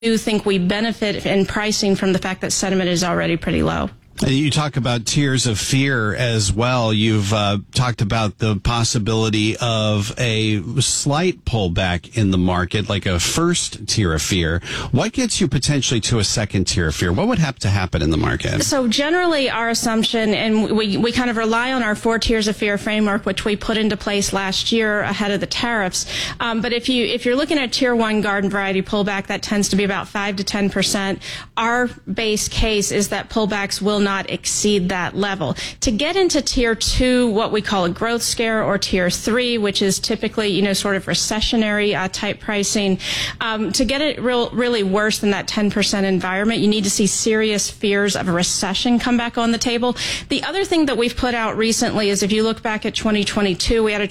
do think we benefit in pricing from the fact that sentiment is already pretty low. You talk about tiers of fear as well. You've talked about the possibility of a slight pullback in the market, like a first tier of fear. What gets you potentially to a second tier of fear? What would have to happen in the market? So generally our assumption, and we kind of rely on our 4 tiers of fear framework, which we put into place last year ahead of the tariffs. But if you're looking at tier 1 garden variety pullback, that tends to be about 5 to 10%. Our base case is that pullbacks will not exceed that level. To get into tier 2, what we call a growth scare, or tier 3, which is typically, sort of recessionary type pricing, to get it really worse than that 10% environment, you need to see serious fears of a recession come back on the table. The other thing that we've put out recently is if you look back at 2022, we had a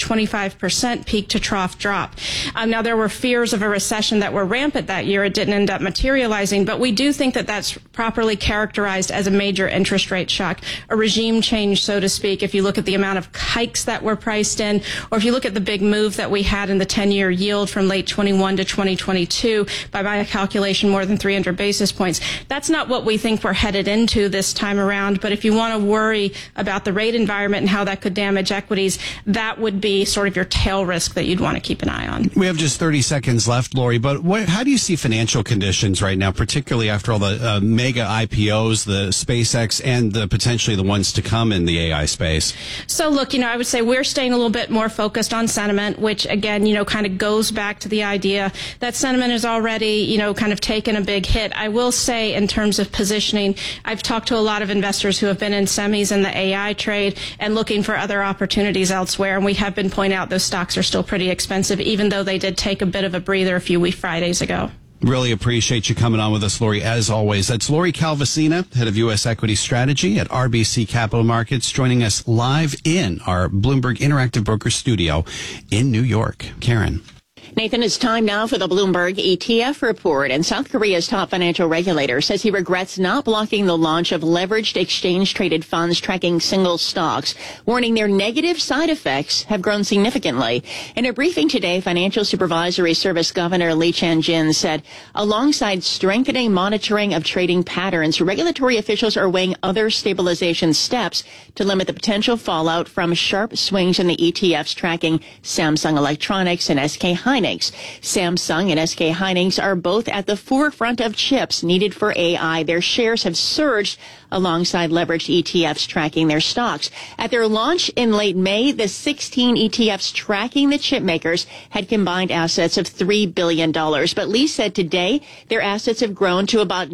25% peak to trough drop. Now there were fears of a recession that were rampant that year. It didn't end up materializing, but we do think that that's properly characterized as a major interest rate shock, a regime change, so to speak, if you look at the amount of hikes that were priced in, or if you look at the big move that we had in the 10-year yield from late 21 to 2022, by my calculation, more than 300 basis points. That's not what we think we're headed into this time around, but if you want to worry about the rate environment and how that could damage equities, that would be sort of your tail risk that you'd want to keep an eye on. We have just 30 seconds left, Lori, but how do you see financial conditions right now, particularly after all the mega IPOs, the SpaceX, and potentially the ones to come in the AI space? So look, I would say we're staying a little bit more focused on sentiment, which again, kind of goes back to the idea that sentiment is already, kind of taken a big hit. I will say in terms of positioning, I've talked to a lot of investors who have been in semis and the AI trade and looking for other opportunities elsewhere. And we have been pointing out those stocks are still pretty expensive, even though they did take a bit of a breather a few Fridays ago. Really appreciate you coming on with us, Lori, as always. That's Lori Calvasina, head of U.S. Equity Strategy at RBC Capital Markets, joining us live in our Bloomberg Interactive Broker studio in New York. Karen. Nathan, it's time now for the Bloomberg ETF report. And South Korea's top financial regulator says he regrets not blocking the launch of leveraged exchange-traded funds tracking single stocks, warning their negative side effects have grown significantly. In a briefing today, Financial Supervisory Service Governor Lee Chan-jin said, alongside strengthening monitoring of trading patterns, regulatory officials are weighing other stabilization steps to limit the potential fallout from sharp swings in the ETFs tracking Samsung Electronics and SK Hynix. Samsung and SK Hynix are both at the forefront of chips needed for AI. Their shares have surged alongside leveraged ETFs tracking their stocks. At their launch in late May, the 16 ETFs tracking the chip makers had combined assets of $3 billion. But Lee said today their assets have grown to about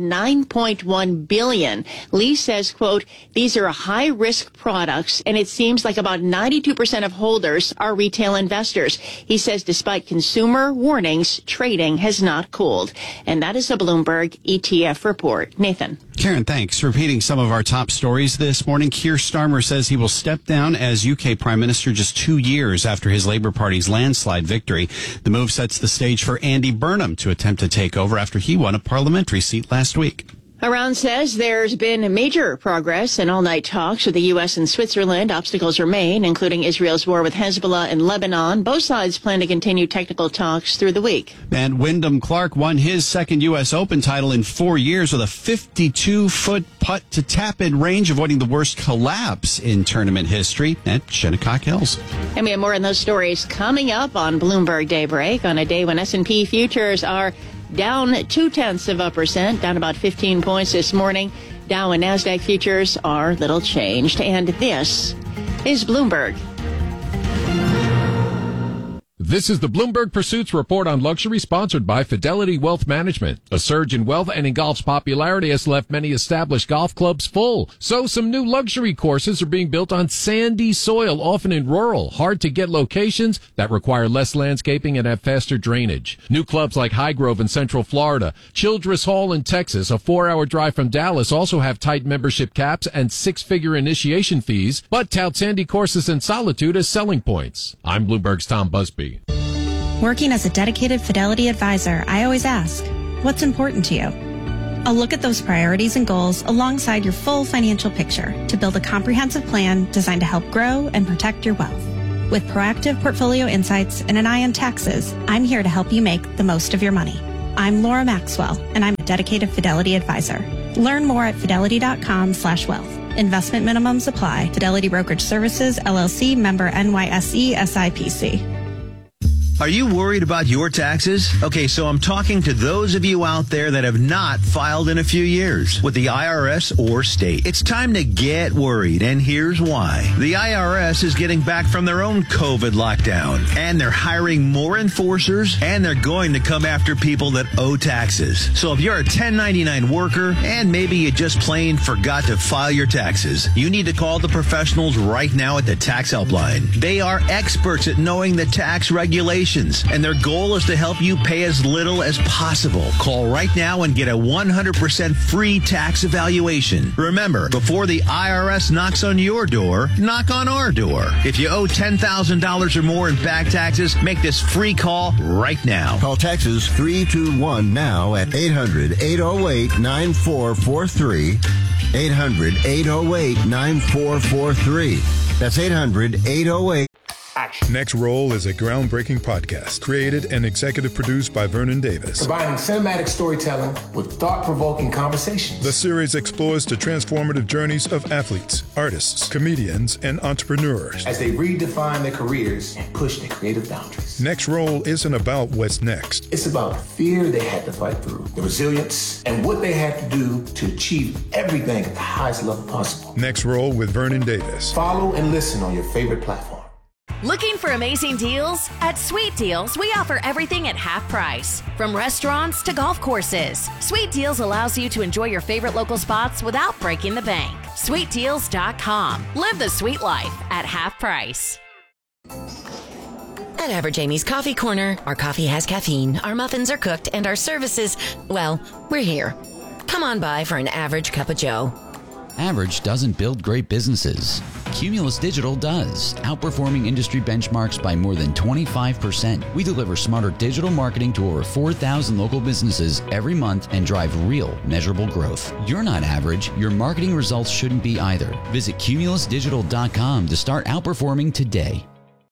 $9.1 billion. Lee says, quote, these are high-risk products, and it seems like about 92% of holders are retail investors. He says despite consumer warnings, trading has not cooled. And that is a Bloomberg ETF report. Nathan. Karen, thanks. Repeating some of our top stories this morning, Keir Starmer says he will step down as UK Prime Minister just 2 years after his Labour Party's landslide victory. The move sets the stage for Andy Burnham to attempt to take over after he won a parliamentary seat last week. Iran says there's been major progress in all-night talks with the U.S. and Switzerland. Obstacles remain, including Israel's war with Hezbollah and Lebanon. Both sides plan to continue technical talks through the week. And Wyndham Clark won his second U.S. Open title in 4 years with a 52-foot putt to tap-in range, avoiding the worst collapse in tournament history at Shinnecock Hills. And we have more on those stories coming up on Bloomberg Daybreak on a day when S&P futures are down 0.2%, down about 15 points this morning. Dow and NASDAQ futures are little changed. And this is Bloomberg. This is the Bloomberg Pursuits Report on Luxury, sponsored by Fidelity Wealth Management. A surge in wealth and in golf's popularity has left many established golf clubs full. So some new luxury courses are being built on sandy soil, often in rural, hard-to-get locations that require less landscaping and have faster drainage. New clubs like Highgrove in Central Florida, Childress Hall in Texas, a 4-hour drive from Dallas, also have tight membership caps and 6-figure initiation fees, but tout sandy courses and solitude as selling points. I'm Bloomberg's Tom Busby. Working as a dedicated Fidelity advisor, I always ask, what's important to you? I'll look at those priorities and goals alongside your full financial picture to build a comprehensive plan designed to help grow and protect your wealth. With proactive portfolio insights and an eye on taxes, I'm here to help you make the most of your money. I'm Laura Maxwell, and I'm a dedicated Fidelity advisor. Learn more at fidelity.com/wealth. Investment minimums apply. Fidelity Brokerage Services, LLC, member NYSE, SIPC. Are you worried about your taxes? Okay, so I'm talking to those of you out there that have not filed in a few years with the IRS or state. It's time to get worried, and here's why. The IRS is getting back from their own COVID lockdown, and they're hiring more enforcers, and they're going to come after people that owe taxes. So if you're a 1099 worker, and maybe you just plain forgot to file your taxes, you need to call the professionals right now at the Tax Helpline. They are experts at knowing the tax regulations, and their goal is to help you pay as little as possible. Call right now and get a 100% free tax evaluation. Remember, before the IRS knocks on your door, knock on our door. If you owe $10,000 or more in back taxes, make this free call right now. Call Texas 321 now at 800-808-9443. 800-808-9443. That's 800-808. Action. Next Roll is a groundbreaking podcast created and executive produced by Vernon Davis. Combining cinematic storytelling with thought-provoking conversations. The series explores the transformative journeys of athletes, artists, comedians, and entrepreneurs as they redefine their careers and push their creative boundaries. Next Roll isn't about what's next. It's about the fear they had to fight through, the resilience, and what they had to do to achieve everything at the highest level possible. Next Roll with Vernon Davis. Follow and listen on your favorite platform. Looking for amazing deals? At Sweet Deals, we offer everything at half price. From restaurants to golf courses, Sweet Deals allows you to enjoy your favorite local spots without breaking the bank. SweetDeals.com. Live the sweet life at half price. At Average Amy's Coffee Corner, our coffee has caffeine, our muffins are cooked, and our services, well, we're here. Come on by for an average cup of joe. Average doesn't build great businesses. Cumulus Digital does, outperforming industry benchmarks by more than 25%. We deliver smarter digital marketing to over 4,000 local businesses every month and drive real, measurable growth. You're not average. Your marketing results shouldn't be either. Visit cumulusdigital.com to start outperforming today.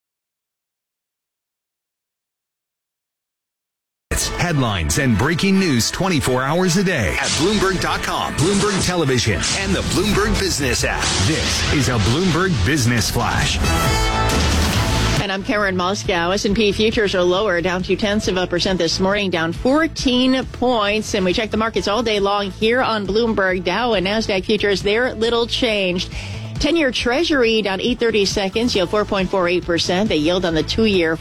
Headlines and breaking news 24 hours a day at Bloomberg.com, Bloomberg Television, and the Bloomberg Business app. This is a Bloomberg Business Flash. And I'm Karen Moscow. S&P futures are lower, down 0.2% this morning, down 14 points. And we check the markets all day long here on Bloomberg. Dow and NASDAQ futures, they're little changed. 10-year Treasury down 8/30 seconds, yield 4.48%. The yield on the 2-year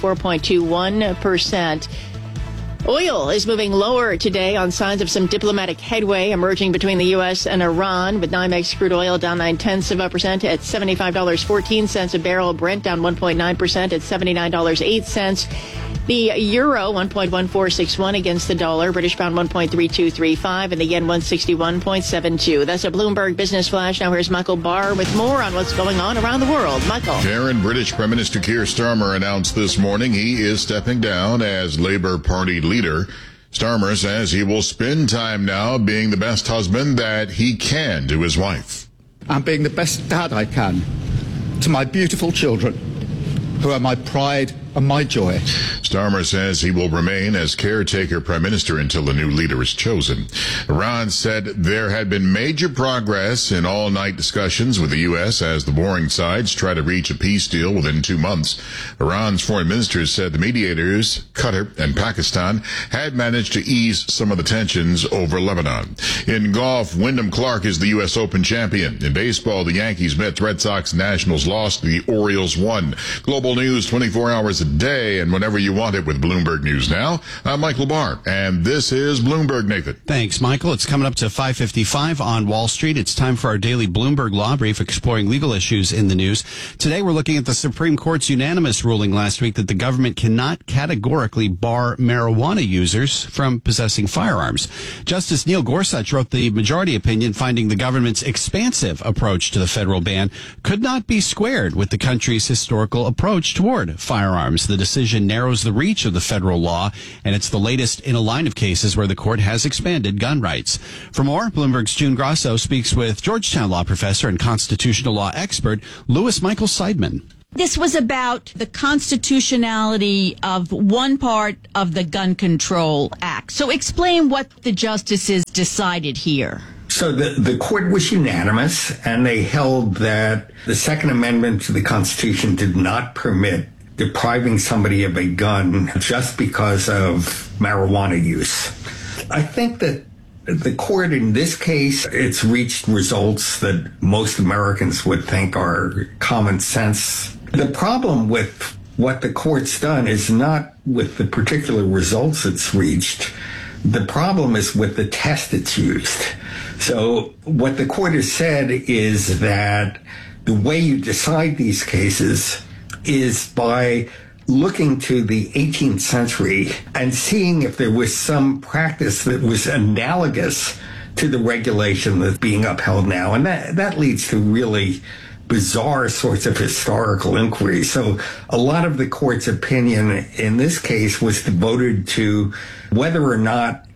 4.21%. Oil is moving lower today on signs of some diplomatic headway emerging between the U.S. and Iran, with NYMEX crude oil down 0.9% at $75.14 a barrel. Brent down 1.9% at $79.08. The euro 1.1461 against the dollar, British pound 1.3235, and the yen 161.72. That's a Bloomberg Business Flash. Now here's Michael Barr with more on what's going on around the world. Michael. Karen, British Prime Minister Keir Starmer announced this morning he is stepping down as Labour Party leader. Starmer says he will spend time now being the best husband that he can to his wife. I'm being the best dad I can to my beautiful children, who are my pride and my joy. Starmer says he will remain as caretaker prime minister until the new leader is chosen. Iran said there had been major progress in all-night discussions with the U.S. as the warring sides try to reach a peace deal within 2 months. Iran's foreign minister said the mediators, Qatar and Pakistan, had managed to ease some of the tensions over Lebanon. In golf, Wyndham Clark is the U.S. Open champion. In baseball, the Yankees, Mets, Red Sox, Nationals lost. The Orioles won. Global news 24 hours a day and whenever you want it with Bloomberg News Now. I'm Michael Barr, and this is Bloomberg, Nathan. Thanks, Michael. It's coming up to 5:55 on Wall Street. It's time for our daily Bloomberg Law Brief, exploring legal issues in the news. Today, we're looking at the Supreme Court's unanimous ruling last week that the government cannot categorically bar marijuana users from possessing firearms. Justice Neil Gorsuch wrote the majority opinion, finding the government's expansive approach to the federal ban could not be squared with the country's historical approach toward firearms. The decision narrows the reach of the federal law, and it's the latest in a line of cases where the court has expanded gun rights. For more, Bloomberg's June Grosso speaks with Georgetown law professor and constitutional law expert Louis Michael Seidman. This was about the constitutionality of one part of the Gun Control Act. So explain what the justices decided here. So the court was unanimous, and they held that the Second Amendment to the Constitution did not permit depriving somebody of a gun just because of marijuana use. I think that the court in this case, it's reached results that most Americans would think are common sense. The problem with what the court's done is not with the particular results it's reached. The problem is with the test it's used. So what the court has said is that the way you decide these cases is by looking to the 18th century and seeing if there was some practice that was analogous to the regulation that's being upheld now. And that leads to really bizarre sorts of historical inquiry. So a lot of the court's opinion in this case was devoted to whether or not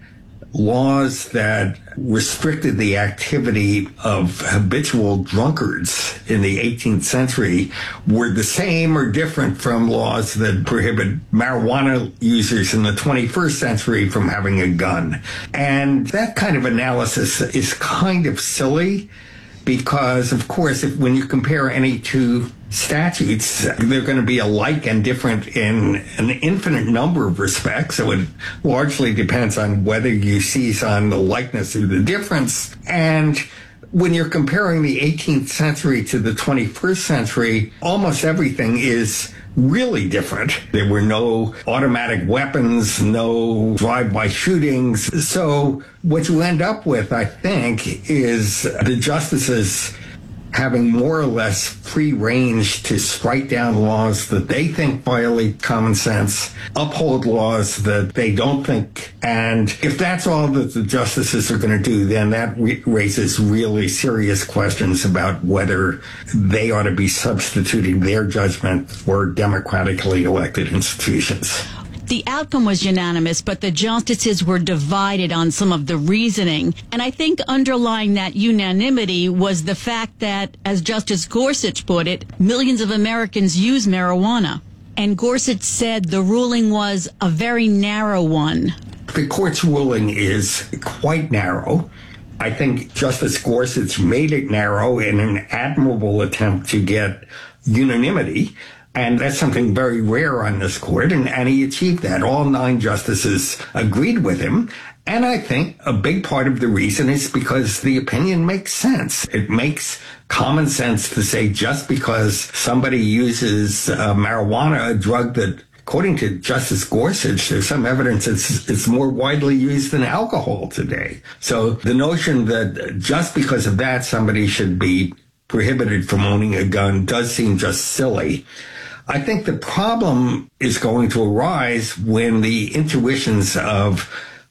laws that restricted the activity of habitual drunkards in the 18th century were the same or different from laws that prohibit marijuana users in the 21st century from having a gun. And that kind of analysis is kind of silly because, of course, when you compare any two statutes, they're going to be alike and different in an infinite number of respects. So it largely depends on whether you seize on the likeness or the difference. And when you're comparing the 18th century to the 21st century, almost everything is really different. There were no automatic weapons, no drive-by shootings. So what you end up with, I think, is the justices having more or less free range to strike down laws that they think violate common sense, uphold laws that they don't think. And if that's all that the justices are going to do, then that raises really serious questions about whether they ought to be substituting their judgment for democratically elected institutions. The outcome was unanimous, but the justices were divided on some of the reasoning. And I think underlying that unanimity was the fact that, as Justice Gorsuch put it, millions of Americans use marijuana. And Gorsuch said the ruling was a very narrow one. The court's ruling is quite narrow. I think Justice Gorsuch made it narrow in an admirable attempt to get unanimity. And that's something very rare on this court, and he achieved that. All 9 justices agreed with him. And I think a big part of the reason is because the opinion makes sense. It makes common sense to say just because somebody uses marijuana, a drug that, according to Justice Gorsuch, there's some evidence it's more widely used than alcohol today. So the notion that just because of that somebody should be prohibited from owning a gun does seem just silly. I think the problem is going to arise when the intuitions of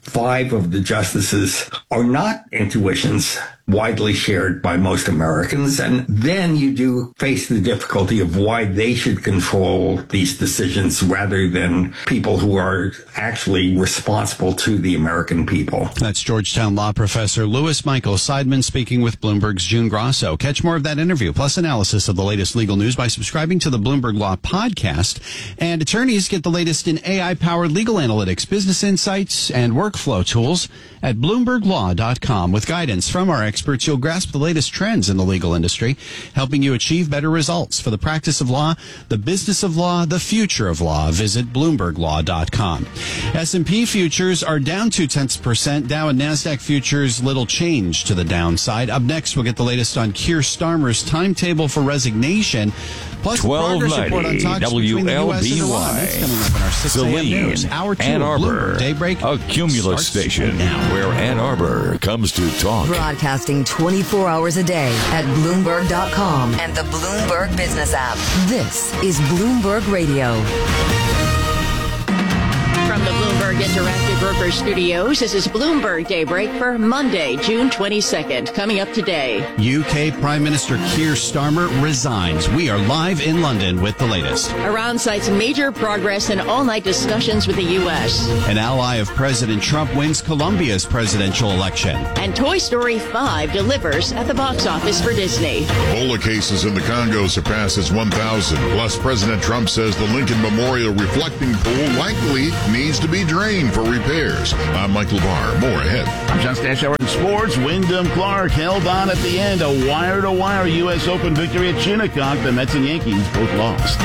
5 of the justices are not intuitions widely shared by most Americans. And then you do face the difficulty of why they should control these decisions rather than people who are actually responsible to the American people. That's Georgetown law professor Louis Michael Seidman speaking with Bloomberg's June Grosso. Catch more of that interview, plus analysis of the latest legal news by subscribing to the Bloomberg Law Podcast. And attorneys get the latest in AI-powered legal analytics, business insights, and workflow tools at BloombergLaw.com. With guidance from our experts, you'll grasp the latest trends in the legal industry, helping you achieve better results for the practice of law, the business of law, the future of law. Visit BloombergLaw.com. S&P futures are down 0.2%. Dow and NASDAQ futures, little change to the downside. Up next, we'll get the latest on Keir Starmer's timetable for resignation, plus a progress report on talks between the U.S. and Iran. That's coming up in our 6 a.m. news. Hour 2 Ann of Arbor, Bloomberg Daybreak. a Cumulus station where Ann Arbor comes to talk. Broadcasting 24 hours a day at Bloomberg.com and the Bloomberg Business app. This is Bloomberg Radio. from the Bloomberg Interactive Broker Studios. This is Bloomberg Daybreak for Monday, June 22nd. Coming up today. UK Prime Minister Keir Starmer resigns. We are live in London with the latest. Iran cites major progress in all-night discussions with the U.S. An ally of President Trump wins Colombia's presidential election. And Toy Story 5 delivers at the box office for Disney. Ebola cases in the Congo surpasses 1,000. Plus, President Trump says the Lincoln Memorial reflecting pool likely needs to be drained for repairs. I'm Michael Barr. More ahead. I'm John Stashower in sports. Wyndham Clark held on at the end. A wire-to-wire U.S. Open victory at Shinnecock. The Mets and Yankees both lost.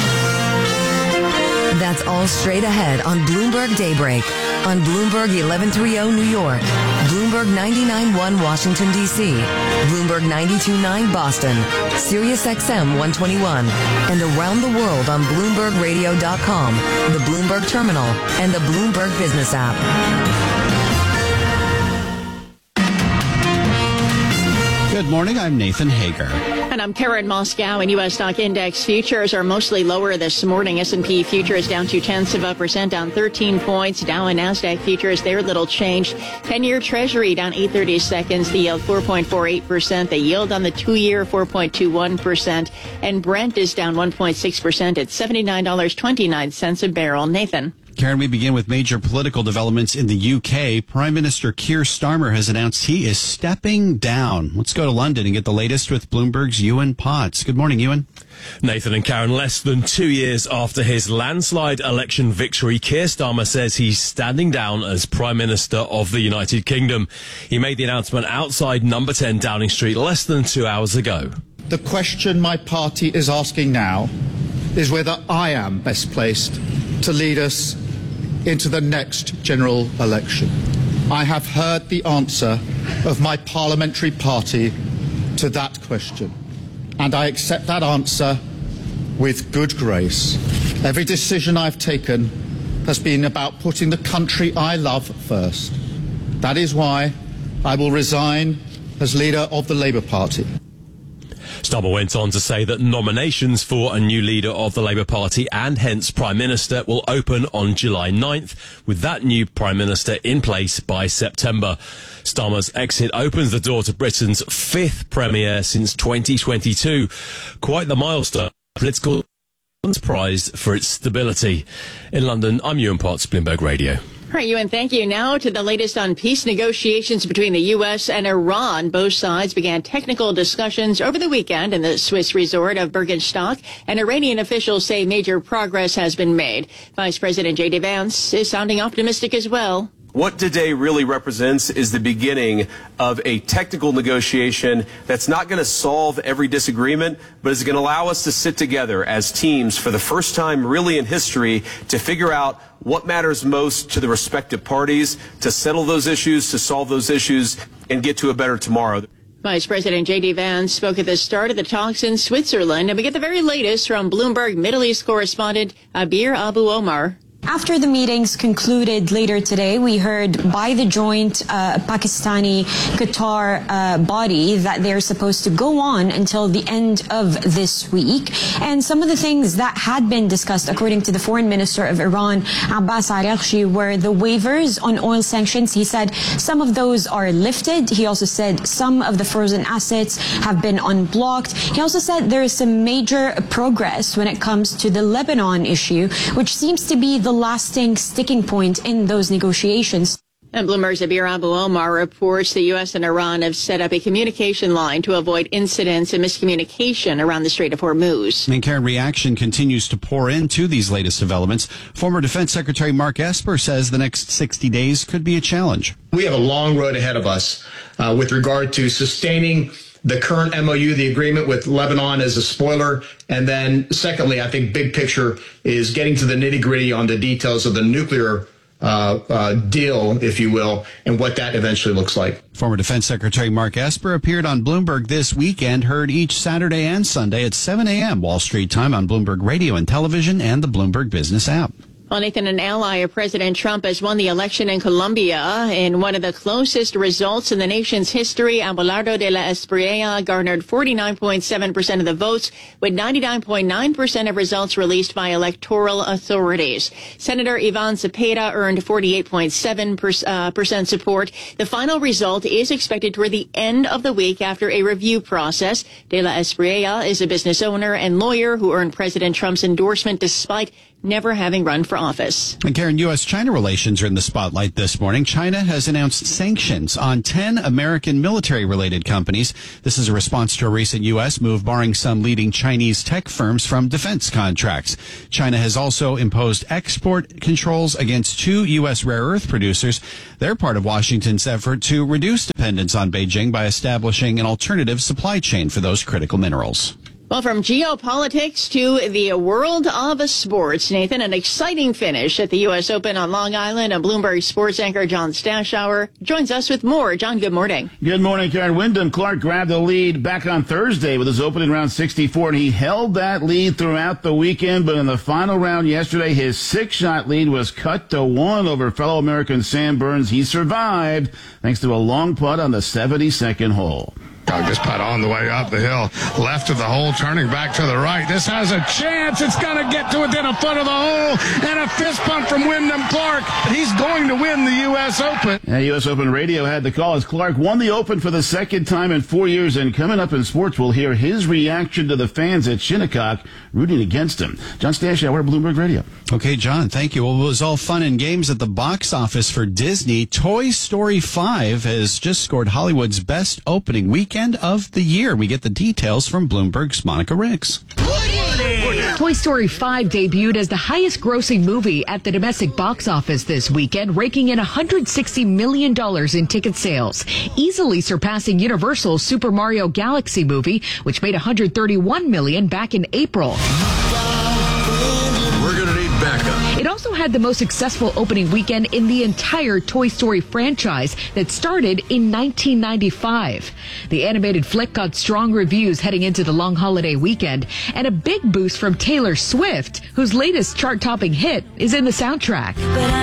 That's all straight ahead on Bloomberg Daybreak. On Bloomberg 1130 New York, Bloomberg 99.1 Washington, D.C., Bloomberg 92.9 Boston, Sirius XM 121, and around the world on BloombergRadio.com, the Bloomberg Terminal, and the Bloomberg Business app. Good morning, I'm Nathan Hager. And I'm Karen Moscow, and U.S. stock index futures are mostly lower this morning. S&P futures down 0.2%, down 13 points. Dow and NASDAQ futures, they're little changed. 10-year Treasury down 8/30 seconds. The yield 4.48%. The yield on the 2-year 4.21%. And Brent is down 1.6% at $79.29 a barrel. Nathan. Karen, we begin with major political developments in the UK. Prime Minister Keir Starmer has announced he is stepping down. Let's go to London and get the latest with Bloomberg's Ewan Potts. Good morning, Ewan. Nathan and Karen, less than 2 years after his landslide election victory, Keir Starmer says he's standing down as Prime Minister of the United Kingdom. He made the announcement outside number 10 Downing Street less than 2 hours ago. The question my party is asking now is whether I am best placed to lead us into the next general election. I have heard the answer of my parliamentary party to that question, and I accept that answer with good grace. Every decision I've taken has been about putting the country I love first. That is why I will resign as leader of the Labour Party. Starmer went on to say that nominations for a new leader of the Labour Party and hence Prime Minister will open on July 9th, with that new Prime Minister in place by September. Starmer's exit opens the door to Britain's 5th Premier since 2022. Quite the milestone. Political prized for its stability. In London, I'm Ewan Potts, Bloomberg Radio. All right, Ewan, thank you. Now to the latest on peace negotiations between the U.S. and Iran. Both sides began technical discussions over the weekend in the Swiss resort of Bergenstock, and Iranian officials say major progress has been made. Vice President J.D. Vance is sounding optimistic as well. What today really represents is the beginning of a technical negotiation that's not going to solve every disagreement, but is going to allow us to sit together as teams for the first time really in history to figure out what matters most to the respective parties, to settle those issues, to solve those issues, and get to a better tomorrow. Vice President J.D. Vance spoke at the start of the talks in Switzerland, and we get the very latest from Bloomberg Middle East correspondent Abir Abu Omar. After the meetings concluded later today, we heard by the joint Pakistani-Qatar body that they're supposed to go on until the end of this week. And some of the things that had been discussed, according to the Foreign Minister of Iran, Abbas Araghchi, were the waivers on oil sanctions. He said some of those are lifted. He also said some of the frozen assets have been unblocked. He also said there is some major progress when it comes to the Lebanon issue, which seems to be the lasting sticking point in those negotiations. And Bloomberg's Abir Abu Omar reports the U.S. and Iran have set up a communication line to avoid incidents and miscommunication around the Strait of Hormuz. And Karen, reaction continues to pour into these latest developments. Former Defense Secretary Mark Esper says the next 60 days could be a challenge. We have a long road ahead of us with regard to sustaining the current MOU, the agreement with Lebanon, as a spoiler. And then secondly, I think big picture is getting to the nitty gritty on the details of the nuclear deal, if you will, and what that eventually looks like. Former Defense Secretary Mark Esper appeared on Bloomberg this weekend, heard each Saturday and Sunday at 7 a.m. Wall Street time on Bloomberg Radio and Television and the Bloomberg Business app. Well, Nathan, an ally of President Trump has won the election in Colombia in one of the closest results in the nation's history. Abelardo de la Espriella garnered 49.7% of the votes, with 99.9% of results released by electoral authorities. Senator Ivan Cepeda earned 48.7% support. The final result is expected toward the end of the week after a review process. De la Espriella is a business owner and lawyer who earned President Trump's endorsement despite never having run for office. And Karen, U.S.-China relations are in the spotlight this morning. China has announced sanctions on 10 American military-related companies. This is a response to a recent U.S. move barring some leading Chinese tech firms from defense contracts. China has also imposed export controls against 2 U.S. rare earth producers. They're part of Washington's effort to reduce dependence on Beijing by establishing an alternative supply chain for those critical minerals. Well, from geopolitics to the world of sports, Nathan, an exciting finish at the U.S. Open on Long Island. And Bloomberg sports anchor John Stashower joins us with more. John, good morning. Good morning, Karen. Wyndham Clark grabbed the lead back on Thursday with his opening round 64, and he held that lead throughout the weekend. But in the final round yesterday, his 6-shot lead was cut to 1 over fellow American Sam Burns. He survived thanks to a long putt on the 72nd hole. Dug this putt on the way up the hill, left of the hole, turning back to the right. This has a chance. It's going to get to within a foot of the hole, and a fist pump from Wyndham Clark. He's going to win the U.S. Open. Yeah, U.S. Open Radio had the call as Clark won the Open for the second time in 4 years, and coming up in sports, we'll hear his reaction to the fans at Shinnecock rooting against him. John Stashower, Bloomberg Radio. Okay, John, thank you. Well, it was all fun and games at the box office for Disney. Toy Story 5 has just scored Hollywood's best opening weekend of the year. We get the details from Bloomberg's Monica Ricks. Toy Story 5 debuted as the highest grossing movie at the domestic box office this weekend, raking in $160 million in ticket sales, easily surpassing Universal's Super Mario Galaxy movie, which made $131 million back in April. We're going to need backup. It also had the most successful opening weekend in the entire Toy Story franchise that started in 1995. The animated flick got strong reviews heading into the long holiday weekend, and a big boost from Taylor Swift, whose latest chart-topping hit is in the soundtrack.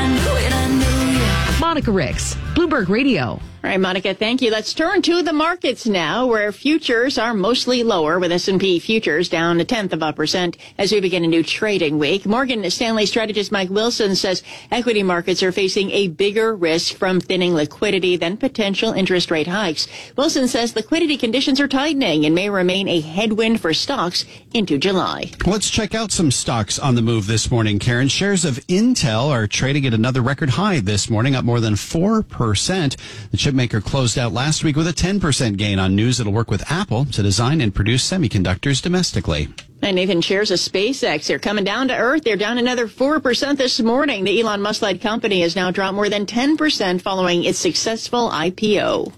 Monica Ricks, Bloomberg Radio. All right, Monica, thank you. Let's turn to the markets now, where futures are mostly lower, with S&P futures down 0.1% as we begin a new trading week. Morgan Stanley strategist Mike Wilson says equity markets are facing a bigger risk from thinning liquidity than potential interest rate hikes. Wilson says liquidity conditions are tightening and may remain a headwind for stocks into July. Let's check out some stocks on the move this morning, Karen. Shares of Intel are trading at another record high this morning, up more than 4%. The chipmaker closed out last week with a 10% gain on news it'll work with Apple to design and produce semiconductors domestically. And Nathan, shares of SpaceX, they're coming down to earth. They're down another 4% this morning. The Elon Musk-led company has now dropped more than 10% following its successful IPO.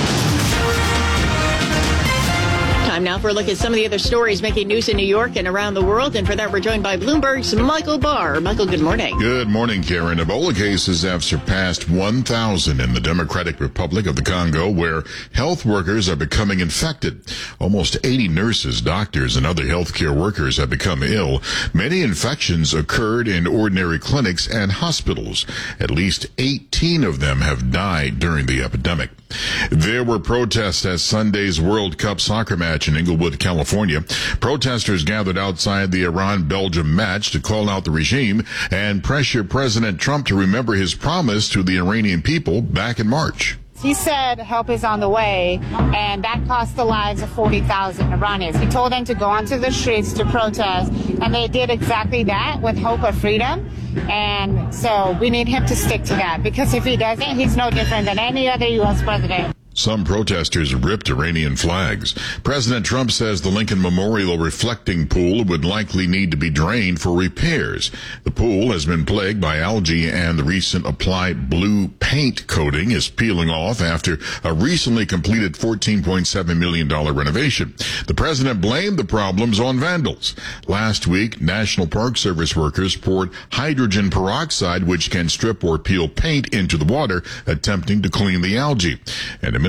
Time now for a look at some of the other stories making news in New York and around the world. And for that, we're joined by Bloomberg's Michael Barr. Michael, good morning. Good morning, Karen. Ebola cases have surpassed 1,000 in the Democratic Republic of the Congo, where health workers are becoming infected. Almost 80 nurses, doctors, and other healthcare workers have become ill. Many infections occurred in ordinary clinics and hospitals. At least 18 of them have died during the epidemic. There were protests at Sunday's World Cup soccer match in Inglewood, California. Protesters gathered outside the Iran-Belgium match to call out the regime and pressure President Trump to remember his promise to the Iranian people back in March. He said help is on the way, and that cost the lives of 40,000 Iranians. He told them to go onto the streets to protest, and they did exactly that with hope of freedom. And so we need him to stick to that, because if he doesn't, he's no different than any other U.S. president. Some protesters ripped Iranian flags. President Trump says the Lincoln Memorial reflecting pool would likely need to be drained for repairs. The pool has been plagued by algae, and the recent applied blue paint coating is peeling off after a recently completed $14.7 million renovation. The president blamed the problems on vandals. Last week, National Park Service workers poured hydrogen peroxide, which can strip or peel paint, into the water, attempting to clean the algae. And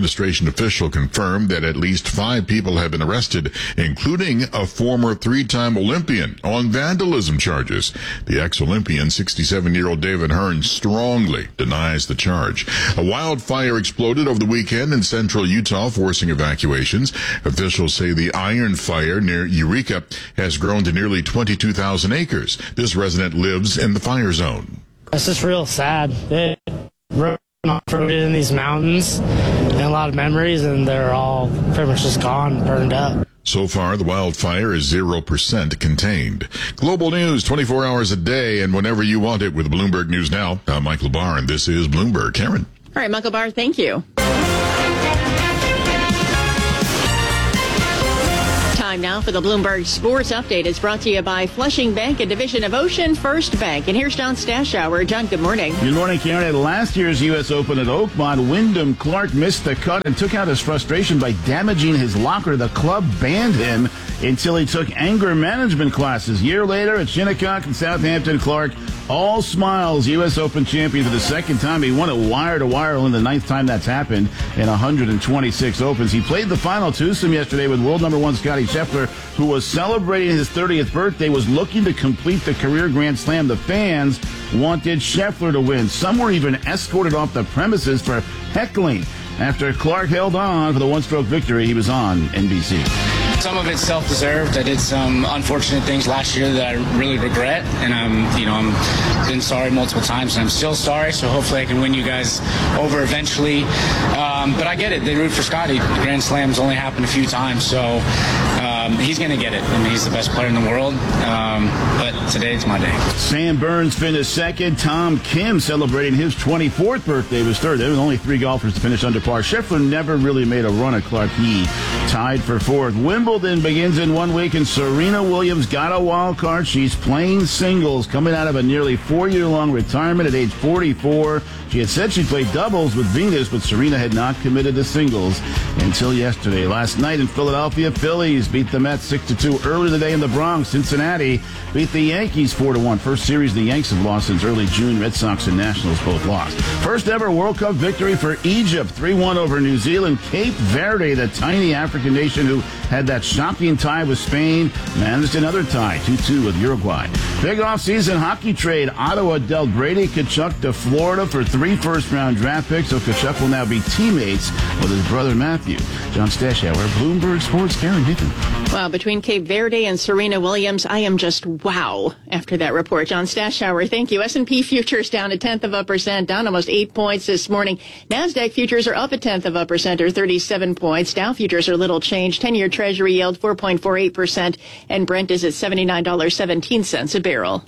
administration official confirmed that at least 5 people have been arrested, including a former 3-time Olympian, on vandalism charges. The ex-Olympian, 67-year-old David Hearn, strongly denies the charge. A wildfire exploded over the weekend in central Utah, forcing evacuations. Officials say the Iron Fire near Eureka has grown to nearly 22,000 acres. This resident lives in the fire zone. It's just real sad. They rode in these mountains and a lot of memories, and they're all pretty much just gone, burned up. So far, the wildfire is 0% contained. Global news 24 hours a day and whenever you want it with Bloomberg News Now. I'm Michael Barr, and this is Bloomberg. Karen. All right, Michael Barr, thank you. Time now for the Bloomberg Sports Update. It's brought to you by Flushing Bank, a division of Ocean First Bank. And here's John Stashower. John, good morning. Good morning, Karen. At last year's U.S. Open at Oakmont, Wyndham Clark missed the cut and took out his frustration by damaging his locker. The club banned him until he took anger management classes. A year later at Shinnecock and Southampton, Clark, all smiles, U.S. Open champion for the second time. He won it wire-to-wire, only the 9th time that's happened in 126 Opens. He played the final twosome yesterday with world number 1 Scottie Scheffler, who was celebrating his 30th birthday, was looking to complete the career Grand Slam. The fans wanted Scheffler to win. Some were even escorted off the premises for heckling. After Clark held on for the one-stroke victory, he was on NBC. Some of it's self-deserved. I did some unfortunate things last year that I really regret, and I'm been sorry multiple times, and I'm still sorry. So hopefully I can win you guys over eventually. But I get it. They root for Scotty. The Grand Slams only happened a few times, so he's going to get it. I mean, he's the best player in the world. But today it's my day. Sam Burns finished second. Tom Kim celebrating his 24th birthday was third. There were only 3 golfers to finish under par. Scheffler never really made a run at Clark. He tied for 4th. Wimbledon begins in 1 week, and Serena Williams got a wild card. She's playing singles, coming out of a nearly 4-year-long retirement at age 44. She had said she'd play doubles with Venus, but Serena had not committed to singles until yesterday. Last night in Philadelphia, Phillies beat the Mets 6-2. Earlier today in the Bronx, Cincinnati beat the Yankees 4-1. First series the Yanks have lost since early June. Red Sox and Nationals both lost. First ever World Cup victory for Egypt, 3-1 over New Zealand. Cape Verde, the tiny African nation who had that shocking tie with Spain, managed another tie, 2-2 with Uruguay. Big off-season hockey trade. Ottawa dealt Brady Tkachuk to Florida for 3 first-round draft picks, so Tkachuk will now be teammates with his brother Matthew. John Stashower, Bloomberg Sports, Karen Hicken. Well, between Cape Verde and Serena Williams, I am just wow after that report. John Stashower, thank you. S&P futures down 0.1%, down almost 8 points this morning. NASDAQ futures are up 0.1%, or 37 points. Dow futures are little change. 10-year Treasury yield 4.48%, and Brent is at $79.17 a barrel.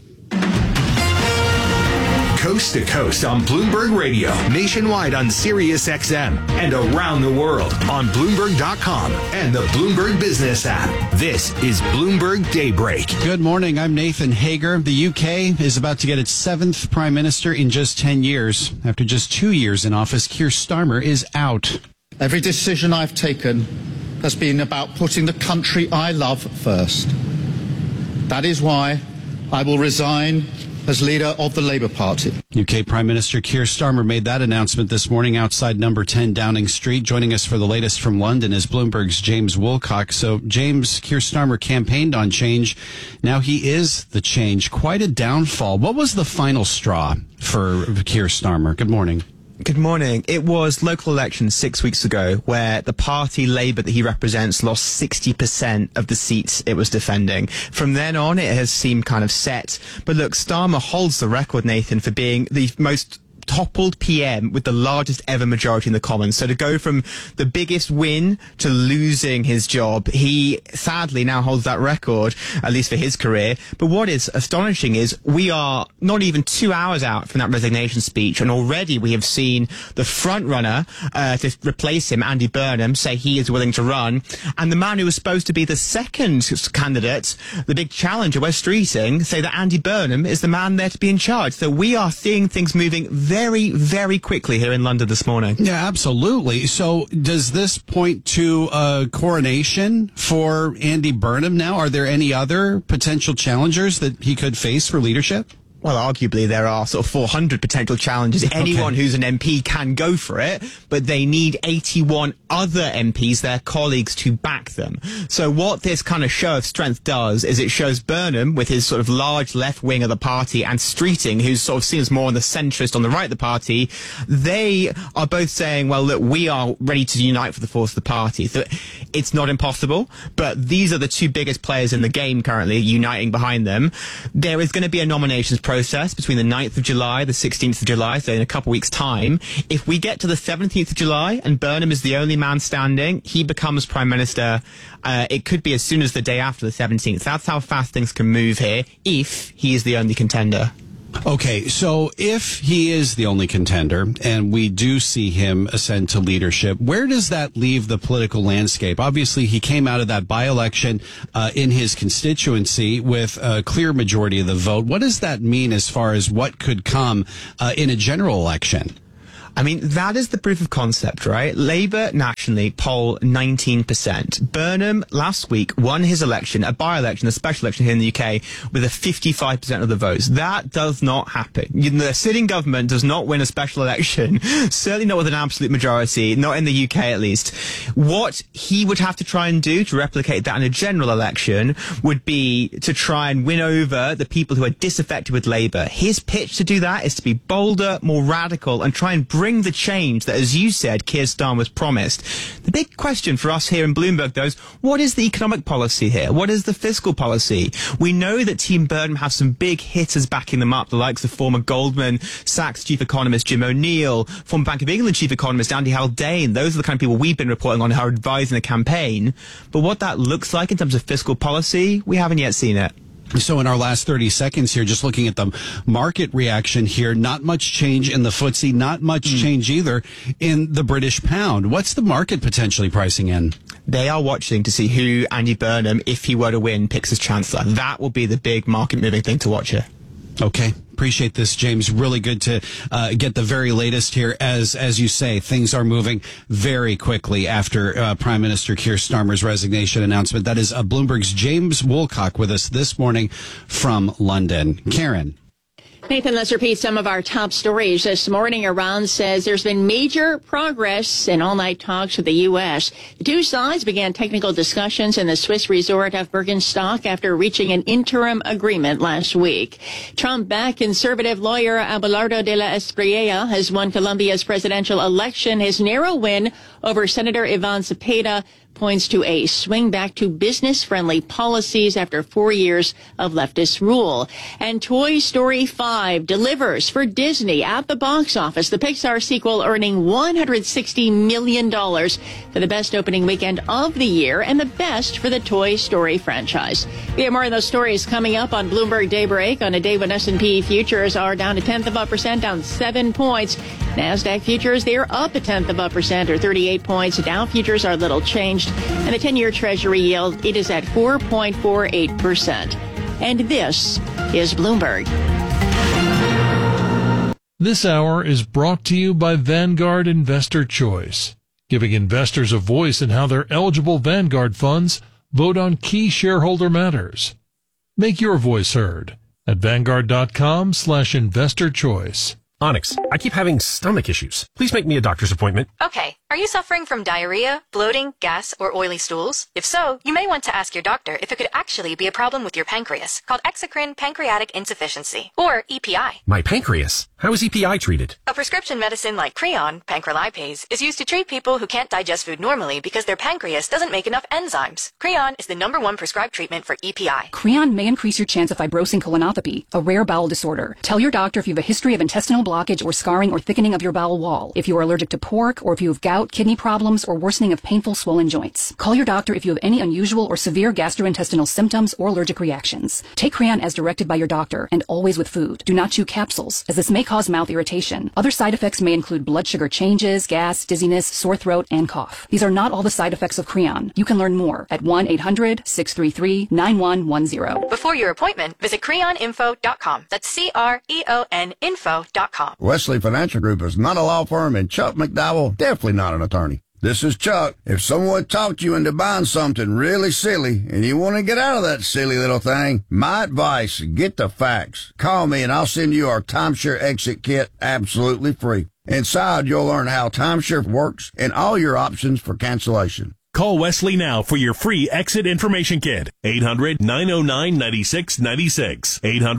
Coast to coast on Bloomberg Radio, nationwide on Sirius XM, and around the world on Bloomberg.com and the Bloomberg Business app. This is Bloomberg Daybreak. Good morning. I'm Nathan Hager. The UK is about to get its 7th prime minister in just 10 years. After just 2 years in office, Keir Starmer is out. Every decision I've taken has been about putting the country I love first. That is why I will resign as leader of the Labour Party. UK Prime Minister Keir Starmer made that announcement this morning outside number 10 Downing Street. Joining us for the latest from London is Bloomberg's James Woolcock. So, James, Keir Starmer campaigned on change. Now he is the change. Quite a downfall. What was the final straw for Keir Starmer? Good morning. Good morning. It was local elections 6 weeks ago where the party Labour that he represents lost 60% of the seats it was defending. From then on, it has seemed kind of set. But look, Starmer holds the record, Nathan, for being the most toppled PM with the largest ever majority in the Commons. So to go from the biggest win to losing his job, he sadly now holds that record, at least for his career. But what is astonishing is we are not even 2 hours out from that resignation speech, and already we have seen the front runner to replace him, Andy Burnham, say he is willing to run, and the man who was supposed to be the second candidate, the big challenger, Wes Streeting, say that Andy Burnham is the man there to be in charge. So we are seeing things moving very, very quickly here in London this morning. Yeah, absolutely. So does this point to a coronation for Andy Burnham now? Are there any other potential challengers that he could face for leadership? Well, arguably there are sort of 400 potential challenges. Anyone who's an MP can go for it, but they need 81 other MPs, their colleagues, to back them. So what this kind of show of strength does is it shows Burnham with his sort of large left wing of the party and Streeting, who's sort of seems more on the centrist on the right of the party. They are both saying, well, look, we are ready to unite for the force of the party. So it's not impossible, but these are the two biggest players in the game currently, uniting behind them. There is going to be a nominations process between the 9th of July, the 16th of July, so in a couple of weeks' time. If we get to the 17th of July and Burnham is the only man standing, he becomes Prime Minister. It could be as soon as the day after the 17th. That's how fast things can move here if he is the only contender. Okay, so if he is the only contender and we do see him ascend to leadership, where does that leave the political landscape? Obviously, he came out of that by-election in his constituency with a clear majority of the vote. What does that mean as far as what could come in a general election? I mean, that is the proof of concept, right? Labour nationally poll 19%. Burnham last week won his election, a by-election, a special election here in the UK, with a 55% of the votes. That does not happen. The sitting government does not win a special election, certainly not with an absolute majority, not in the UK at least. What he would have to try and do to replicate that in a general election would be to try and win over the people who are disaffected with Labour. His pitch to do that is to be bolder, more radical, and try and bring the change that, as you said, Keir Starmer's promised. The big question for us here in Bloomberg, though, is what is the economic policy here? What is the fiscal policy? We know that Team Burnham have some big hitters backing them up, the likes of former Goldman Sachs chief economist Jim O'Neill, former Bank of England chief economist Andy Haldane. Those are the kind of people we've been reporting on who are advising the campaign. But what that looks like in terms of fiscal policy, we haven't yet seen it. So in our last 30 seconds here, just looking at the market reaction here, not much change in the FTSE, not much change either in the British pound. What's the market potentially pricing in? They are watching to see who Andy Burnham, if he were to win, picks as Chancellor. That will be the big market-moving thing to watch here. Okay. Appreciate this, James. Really good to get the very latest here. As you say, things are moving very quickly after Prime Minister Keir Starmer's resignation announcement. That is Bloomberg's James Woolcock with us this morning from London. Karen. Nathan, let's repeat some of our top stories. This morning, Iran says there's been major progress in all-night talks with the U.S. The two sides began technical discussions in the Swiss resort of Bergenstock after reaching an interim agreement last week. Trump-backed conservative lawyer Abelardo de la Espriella has won Colombia's presidential election. His narrow win over Senator Ivan Cepeda points to a swing back to business-friendly policies after 4 years of leftist rule. And Toy Story 5 delivers for Disney at the box office. The Pixar sequel earning $160 million for the best opening weekend of the year and the best for the Toy Story franchise. We have more of those stories coming up on Bloomberg Daybreak on a day when S&P futures are down 0.1%, down 7 points. NASDAQ futures, they're up 0.1% or 38 points. Dow futures are little changed. And the 10-year Treasury yield, it is at 4.48%. And this is Bloomberg. This hour is brought to you by Vanguard Investor Choice, giving investors a voice in how their eligible Vanguard funds vote on key shareholder matters. Make your voice heard at Vanguard.com/investor choice. Onyx, I keep having stomach issues. Please make me a doctor's appointment. Okay. Are you suffering from diarrhea, bloating, gas, or oily stools? If so, you may want to ask your doctor if it could actually be a problem with your pancreas, called exocrine pancreatic insufficiency, or EPI. My pancreas? How is EPI treated? A prescription medicine like Creon, pancrelipase, is used to treat people who can't digest food normally because their pancreas doesn't make enough enzymes. Creon is the #1 prescribed treatment for EPI. Creon may increase your chance of fibrosing colonopathy, a rare bowel disorder. Tell your doctor if you have a history of intestinal blockage or scarring or thickening of your bowel wall, if you are allergic to pork, or if you have gout, kidney problems, or worsening of painful swollen joints. Call your doctor if you have any unusual or severe gastrointestinal symptoms or allergic reactions. Take Creon as directed by your doctor, and always with food. Do not chew capsules, as this may cause mouth irritation. Other side effects may include blood sugar changes, gas, dizziness, sore throat, and cough. These are not all the side effects of Creon. You can learn more at 1-800-633-9110. Before your appointment, visit creoninfo.com. That's CREON info.com. Wesley Financial Group is not a law firm, and Chuck McDowell definitely not an attorney. This is Chuck. If someone talked you into buying something really silly and you want to get out of that silly little thing, my advice, get the facts. Call me and I'll send you our timeshare exit kit absolutely free. Inside, you'll learn how timeshare works and all your options for cancellation. Call Wesley now for your free exit information kit. 800-909-9696.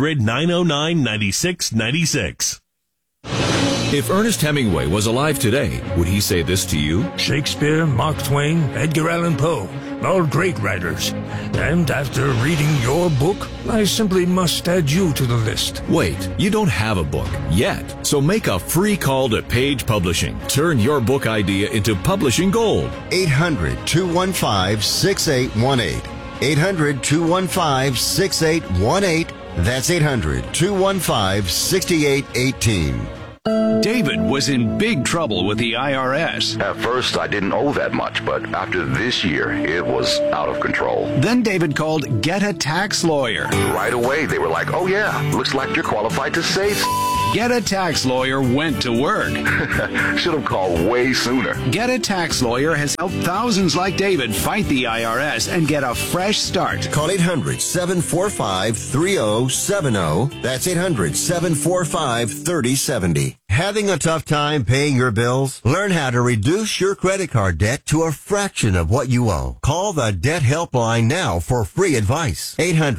800-909-9696. If Ernest Hemingway was alive today, would he say this to you? Shakespeare, Mark Twain, Edgar Allan Poe, all great writers. And after reading your book, I simply must add you to the list. Wait, you don't have a book yet. So make a free call to Page Publishing. Turn your book idea into publishing gold. 800-215-6818. 800-215-6818. That's 800-215-6818. David was in big trouble with the IRS. At first, I didn't owe that much, but after this year, it was out of control. Then David called Get a Tax Lawyer. Right away, they were like, oh yeah, looks like you're qualified to save. Get a Tax Lawyer went to work. Should have called way sooner. Get a Tax Lawyer has helped thousands like David fight the IRS and get a fresh start. Call 800-745-3070. That's 800-745-3070. Having a tough time paying your bills? Learn how to reduce your credit card debt to a fraction of what you owe. Call the Debt Helpline now for free advice.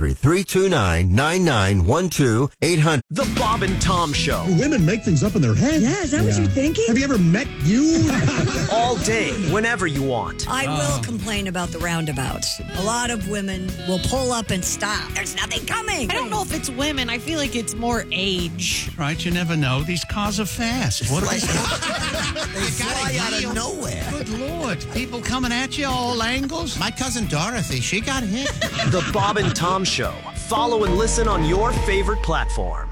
800-329-9912. 800. The Bob and Tom Show. Women make things up in their head. Yeah, is that what you're thinking? Have you ever met you? All day, whenever you want. I will complain about the roundabouts. A lot of women will pull up and stop. There's nothing coming. I don't know if it's women. I feel like it's more age. Right, you never know. These cars are fast. What They fly out of nowhere. Good Lord. People coming at you all angles. My cousin Dorothy, she got hit. The Bob and Tom Show. Follow and listen on your favorite platform.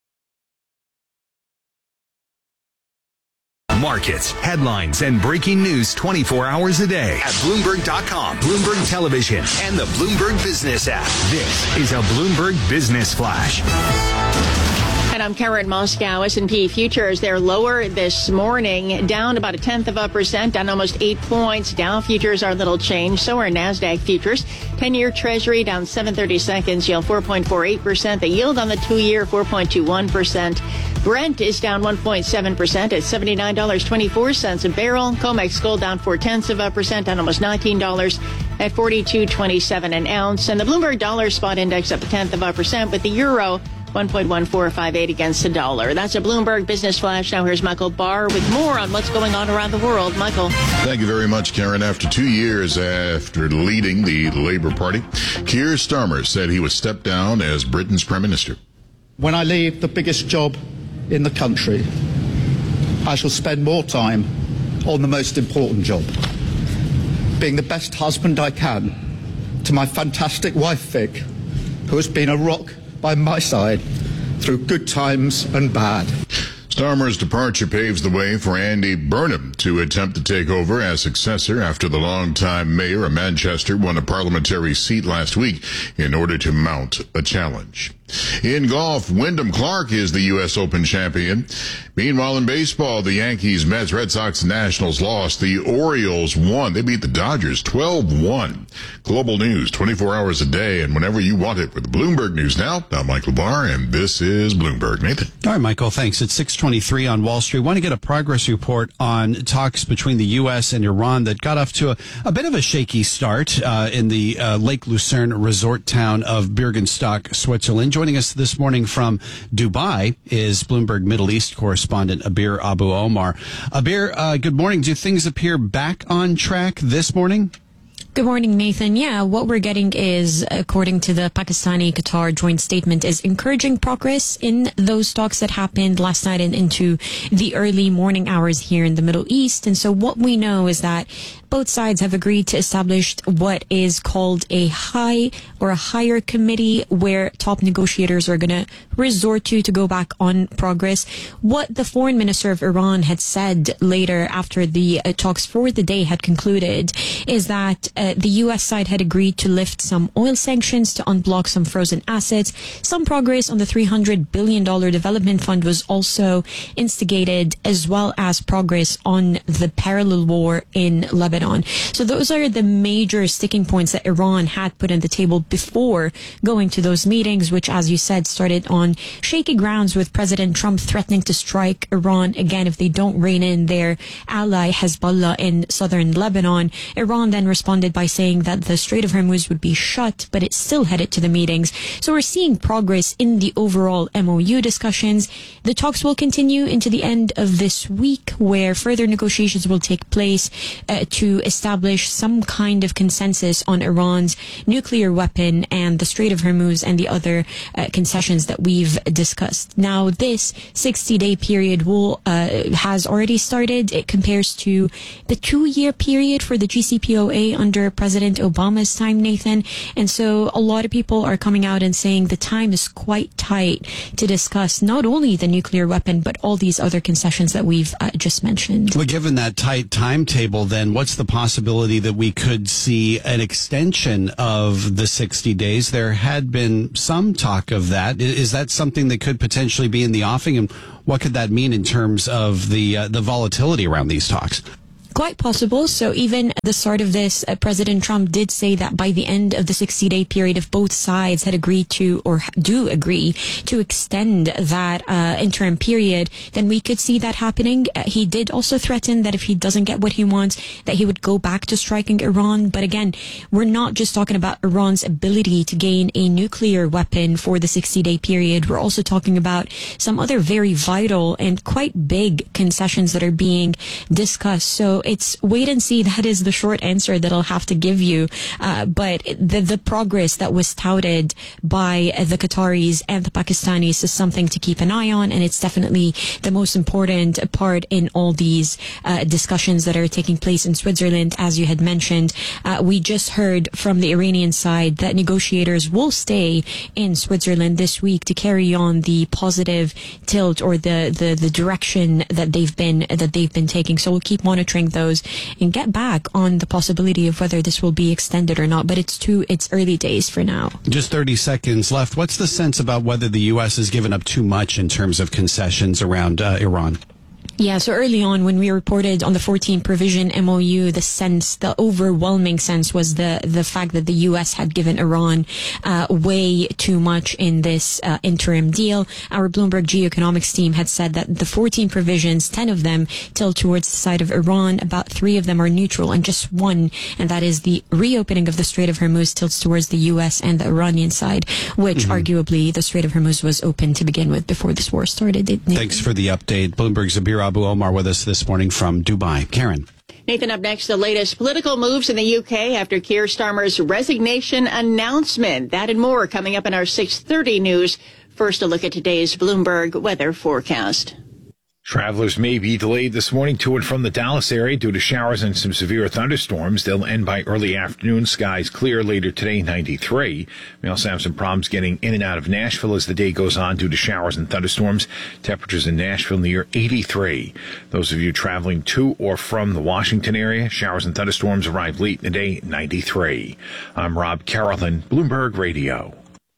Markets, headlines, and breaking news 24 hours a day at Bloomberg.com, Bloomberg Television, and the Bloomberg Business app. This is a Bloomberg Business Flash. And I'm Karen Moscow. S&P futures, they're lower this morning, down about 0.1%, down almost 8 points. Dow futures are little change. So are NASDAQ futures. 10-year Treasury down 7/32, yield 4.48%. The yield on the 2-year, 4.21%. Brent is down 1.7% at $79.24 a barrel. COMEX gold down 0.4%, down almost $19 at $42.27 an ounce. And the Bloomberg Dollar Spot Index up 0.1%, with the euro 1.1458 against the dollar. That's a Bloomberg Business Flash. Now here's Michael Barr with more on what's going on around the world. Michael. Thank you very much, Karen. After 2 years after leading the Labour Party, Keir Starmer said he would step down as Britain's Prime Minister. When I leave the biggest job in the country, I shall spend more time on the most important job, being the best husband I can to my fantastic wife, Vic, who has been a rock by my side through good times and bad. Starmer's departure paves the way for Andy Burnham to attempt to take over as successor after the longtime mayor of Manchester won a parliamentary seat last week in order to mount a challenge. In golf, Wyndham Clark is the U.S. Open champion. Meanwhile, in baseball, the Yankees, Mets, Red Sox, and Nationals lost. The Orioles won. They beat the Dodgers 12-1. Global news 24 hours a day and whenever you want it with Bloomberg News Now. I'm Michael Barr, and this is Bloomberg. Nathan. All right, Michael, thanks. It's 6:23 on Wall Street. Want to get a progress report on talks between the U.S. and Iran that got off to a bit of a shaky start in the Lake Lucerne resort town of Bürgenstock, Switzerland. Joining us this morning from Dubai is Bloomberg Middle East correspondent Abir Abu Omar. Abir, good morning. Do things appear back on track this morning? Good morning, Nathan. Yeah, what we're getting is, according to the Pakistani-Qatar joint statement, is encouraging progress in those talks that happened last night and into the early morning hours here in the Middle East. And so what we know is that both sides have agreed to establish what is called a higher committee where top negotiators are going to resort to go back on progress. What the foreign minister of Iran had said later after the talks for the day had concluded is that the U.S. side had agreed to lift some oil sanctions to unblock some frozen assets. Some progress on the $300 billion development fund was also instigated, as well as progress on the parallel war in Lebanon. So those are the major sticking points that Iran had put on the table before going to those meetings, which, as you said, started on shaky grounds with President Trump threatening to strike Iran again if they don't rein in their ally Hezbollah in southern Lebanon. Iran then responded by saying that the Strait of Hormuz would be shut, but it's still headed to the meetings. So we're seeing progress in the overall MOU discussions. The talks will continue into the end of this week, where further negotiations will take place to establish some kind of consensus on Iran's nuclear weapon and the Strait of Hormuz and the other concessions that we've discussed. Now, this 60-day period has already started. It compares to the 2-year period for the GCPOA under President Obama's time, Nathan. And so a lot of people are coming out and saying the time is quite tight to discuss not only the nuclear weapon, but all these other concessions that we've just mentioned. Well, given that tight timetable, then what's the possibility that we could see an extension of the 60 days? There had been some talk of that. Is that something that could potentially be in the offing? And what could that mean in terms of the volatility around these talks? Quite possible. So even at the start of this, President Trump did say that by the end of the 60-day period, if both sides had agreed to or do agree to extend that interim period, then we could see that happening. He did also threaten that if he doesn't get what he wants, that he would go back to striking Iran. But again, we're not just talking about Iran's ability to gain a nuclear weapon for the 60-day period. We're also talking about some other very vital and quite big concessions that are being discussed. So it's wait and see. That is the short answer that I'll have to give you. But the progress that was touted by the Qataris and the Pakistanis is something to keep an eye on. And it's definitely the most important part in all these discussions that are taking place in Switzerland. As you had mentioned, we just heard from the Iranian side that negotiators will stay in Switzerland this week to carry on the positive tilt or the direction that they've been taking. So we'll keep monitoring those and get back on the possibility of whether this will be extended or not. But it's early days for now. Just 30 seconds left. What's the sense about whether the U.S. has given up too much in terms of concessions around Iran? Yeah, so early on when we reported on the 14 provision MOU, the overwhelming sense was the fact that the U.S. had given Iran way too much in this interim deal. Our Bloomberg Geoeconomics team had said that the 14 provisions, 10 of them tilt towards the side of Iran, about 3 of them are neutral, and just one, and that is the reopening of the Strait of Hormuz, tilts towards the U.S. and the Iranian side, which arguably the Strait of Hormuz was open to begin with before this war started. Thanks for the update. Bloomberg's Zabir Abu Omar with us this morning from Dubai. Karen. Nathan, up next, the latest political moves in the UK after Keir Starmer's resignation announcement. That and more coming up in our 6:30 news. First, a look at today's Bloomberg weather forecast. Travelers may be delayed this morning to and from the Dallas area due to showers and some severe thunderstorms. They'll end by early afternoon. Skies clear later today, 93. We also have some problems getting in and out of Nashville as the day goes on due to showers and thunderstorms. Temperatures in Nashville near 83. Those of you traveling to or from the Washington area, showers and thunderstorms arrive late in the day, 93. I'm Rob Carrollton, Bloomberg Radio.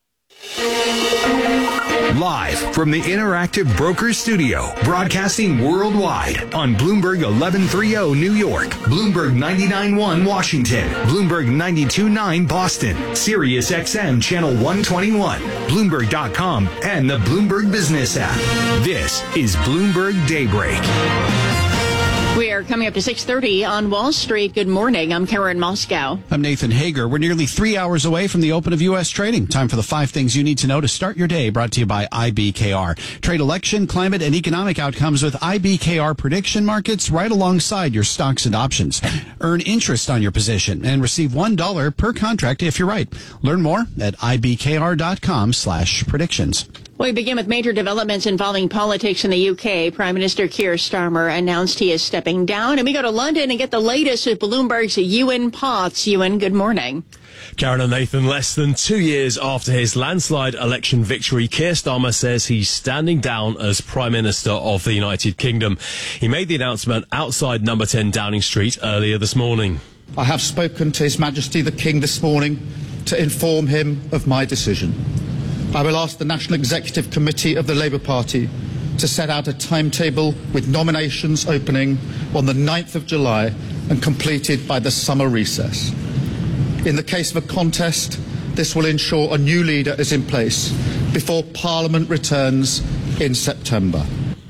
Live from the Interactive Brokers Studio, broadcasting worldwide on Bloomberg 1130 New York, Bloomberg 99.1 Washington, Bloomberg 92.9 Boston, Sirius XM Channel 121, Bloomberg.com, and the Bloomberg Business app. This is Bloomberg Daybreak. We are coming up to 6:30 on Wall Street. Good morning. I'm Karen Moscow. I'm Nathan Hager. We're nearly 3 hours away from the open of U.S. trading. Time for the 5 things you need to know to start your day, brought to you by IBKR. Trade election, climate, and economic outcomes with IBKR prediction markets right alongside your stocks and options. Earn interest on your position and receive $1 per contract if you're right. Learn more at ibkr.com/predictions. We begin with major developments involving politics in the UK. Prime Minister Keir Starmer announced he is stepping down. And we go to London and get the latest with Bloomberg's Ewan Potts. Ewan, good morning. Karen and Nathan, less than 2 years after his landslide election victory, Keir Starmer says he's standing down as Prime Minister of the United Kingdom. He made the announcement outside number 10 Downing Street earlier this morning. I have spoken to His Majesty the King this morning to inform him of my decision. I will ask the National Executive Committee of the Labour Party to set out a timetable with nominations opening on the 9th of July and completed by the summer recess. In the case of a contest, this will ensure a new leader is in place before Parliament returns in September.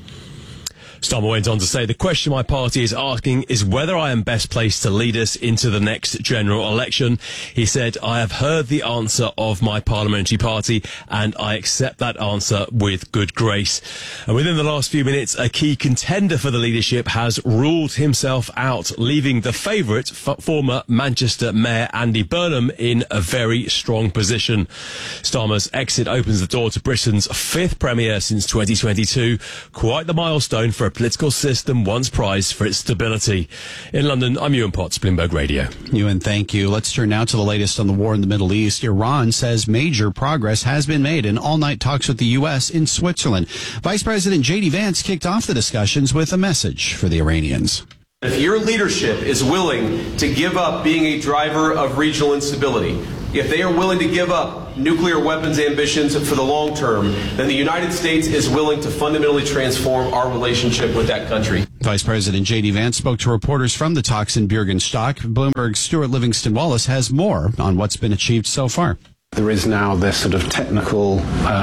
Starmer went on to say, the question my party is asking is whether I am best placed to lead us into the next general election. He said, I have heard the answer of my parliamentary party and I accept that answer with good grace. And within the last few minutes, a key contender for the leadership has ruled himself out, leaving the favourite, former Manchester Mayor Andy Burnham, in a very strong position. Starmer's exit opens the door to Britain's fifth premier since 2022, quite the milestone for a political system once prized for its stability. In London, I'm Ewan Potts, Bloomberg Radio. Ewan, thank you. Let's turn now to the latest on the war in the Middle East. Iran says major progress has been made in all-night talks with the U.S. in Switzerland. Vice President J.D. Vance kicked off the discussions with a message for the Iranians. If your leadership is willing to give up being a driver of regional instability, if they are willing to give up nuclear weapons ambitions for the long term, then the United States is willing to fundamentally transform our relationship with that country. Vice President J.D. Vance spoke to reporters from the talks in Bürgenstock. Bloomberg's Stuart Livingston-Wallace has more on what's been achieved so far. There is now this sort of technical